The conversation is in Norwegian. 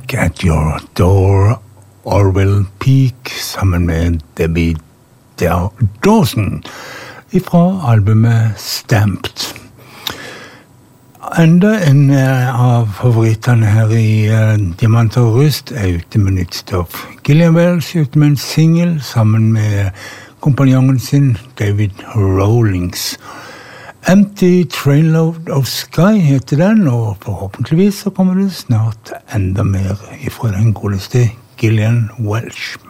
Knock at Your Door, Orville Peak, sammen med Debbie Dawson, ifra albumet Stamped. Enda en av favorittene her i Diamanter og Rust ute med nytt stoff. Gillian Welch ute med en single sammen med kompanjongen sin David Rawlings. Empty Trainload of Sky heter den, og forhåpentligvis så kommer det snart enda mer ifra den godeste Gillian Welch.